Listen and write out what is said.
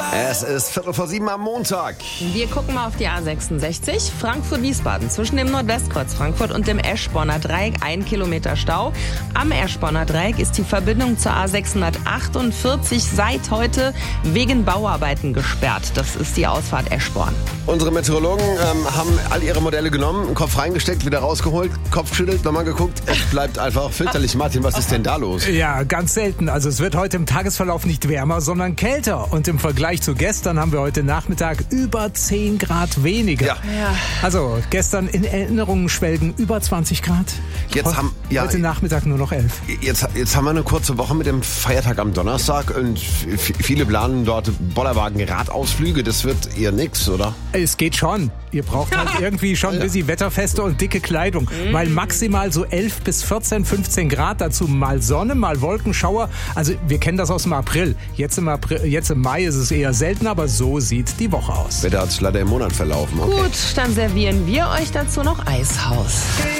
Es ist 6:45 am Montag. Wir gucken mal auf die A66. Frankfurt-Wiesbaden. Zwischen dem Nordwestkreuz Frankfurt und dem Eschborner Dreieck 1 Kilometer Stau. Am Eschborner Dreieck ist die Verbindung zur A648 seit heute wegen Bauarbeiten gesperrt. Das ist die Ausfahrt Eschborn. Unsere Meteorologen haben all ihre Modelle genommen, den Kopf reingesteckt, wieder rausgeholt, Kopf schüttelt, nochmal geguckt. Es bleibt einfach fürchterlich. Martin, was ist denn da los? Ja, ganz selten. Also es wird heute im Tagesverlauf nicht wärmer, sondern kälter. Und im Vergleich zu gestern haben wir heute Nachmittag über 10 Grad weniger. Ja. Also gestern in Erinnerungen schwelgen über 20 Grad. Heute Nachmittag nur noch 11. Jetzt haben wir eine kurze Woche mit dem Feiertag am Donnerstag und viele planen dort Bollerwagen-Radausflüge. Das wird eher nix, oder? Es geht schon. Ihr braucht halt irgendwie schon ein bisschen wetterfeste und dicke Kleidung. Weil maximal so 11 bis 14, 15 Grad, dazu mal Sonne, mal Wolkenschauer. Also wir kennen das aus dem April. Jetzt im Mai ist es eher selten, aber so sieht die Woche aus. Wetter hat sich leider im Monat verlaufen. Okay. Gut, dann servieren wir euch dazu noch Eishaus.